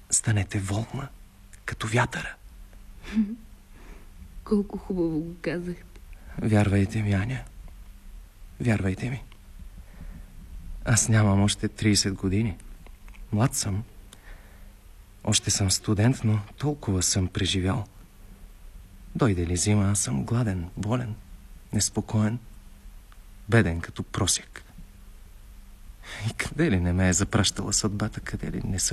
станете волна, като вятъра. Колко хубаво го казахте. Вярвайте ми, Аня. Вярвайте ми. Аз нямам още 30 години. Млад съм. Още съм студент, но толкова съм преживял. Дойде ли зима, аз съм гладен, болен, неспокоен, беден като просяк. И къде ли не ме е запращала съдбата, къде ли не съм